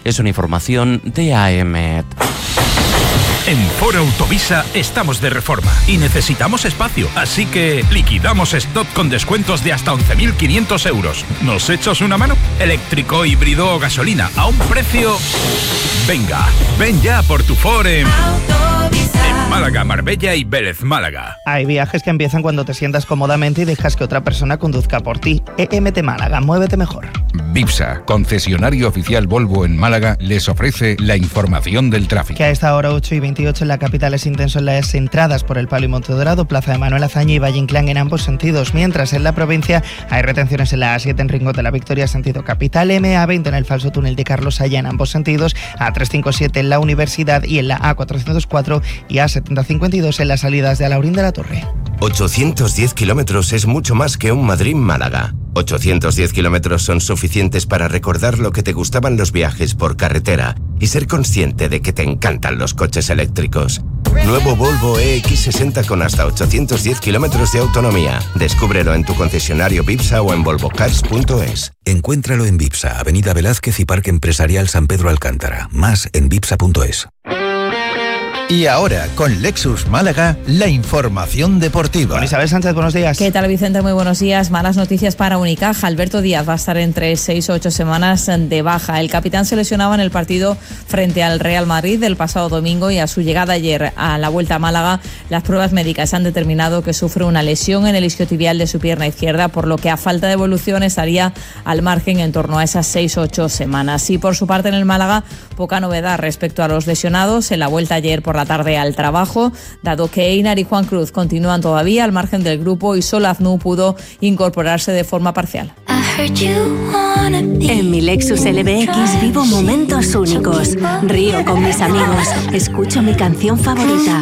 Es una información de AEMET. En Ford Autovisa estamos de reforma y necesitamos espacio, así que liquidamos stock con descuentos de hasta 11.500 euros. ¿Nos echas una mano? Eléctrico, híbrido o gasolina, a un precio... Venga, ven ya por tu Ford en Málaga, Marbella y Vélez Málaga. Hay viajes que empiezan cuando te sientas cómodamente y dejas que otra persona conduzca por ti. EMT Málaga, muévete mejor. Bipsa, concesionario oficial Volvo en Málaga, les ofrece la información del tráfico. Que a esta hora 8:28 en la capital es intenso en las entradas por el Palo y Montedorado, Plaza de Manuel Azaña y Valle Inclán en ambos sentidos, mientras en la provincia hay retenciones en la A7 en Rincón de la Victoria sentido capital, MA20 en el falso túnel de Carlos Haya en ambos sentidos, A357 en la Universidad y en la A404 y A7052 en las salidas de Alaurín de la Torre. 810 kilómetros es mucho más que un Madrid-Málaga. 810 kilómetros son suficientes para recordar lo que te gustaban los viajes por carretera y ser consciente de que te encantan los coches eléctricos. Nuevo Volvo EX60 con hasta 810 kilómetros de autonomía. Descúbrelo en tu concesionario Bipsa o en volvocars.es. Encuéntralo en Bipsa, Avenida Velázquez y Parque Empresarial San Pedro Alcántara. Más en bipsa.es. Y ahora, con Lexus Málaga, la información deportiva. Con Isabel Sánchez, buenos días. ¿Qué tal, Vicente? Muy buenos días. Malas noticias para Unicaja. Alberto Díaz va a estar entre 6 o 8 semanas de baja. El capitán se lesionaba en el partido frente al Real Madrid del pasado domingo y a su llegada ayer a la vuelta a Málaga, las pruebas médicas han determinado que sufre una lesión en el isquiotibial de su pierna izquierda, por lo que a falta de evolución estaría al margen en torno a esas 6 o 8 semanas. Y por su parte en el Málaga, poca novedad respecto a los lesionados en la vuelta ayer por la tarde al trabajo, dado que Einar y Juan Cruz continúan todavía al margen del grupo y solo Aznou pudo incorporarse de forma parcial. En mi Lexus LBX vivo momentos únicos. Río con mis amigos, escucho mi canción favorita.